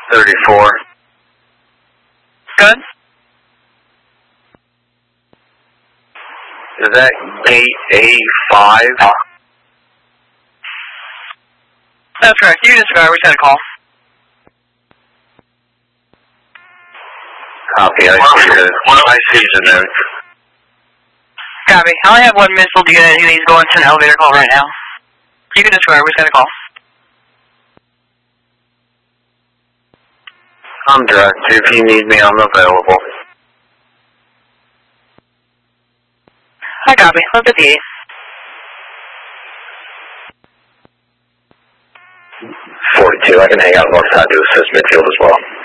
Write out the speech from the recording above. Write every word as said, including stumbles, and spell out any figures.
thirty-four. Good. Is that gate A five? That's correct. You disregard. We just got a call. Copy. I see the, I see the note. Copy. I only have one missile to get in. He's going to an elevator call right now. You can disregard. We just got a call. I'm direct. If you need me, I'm available. I copy. Let's get the eight. forty-two. I can hang out north side to assist midfield as well.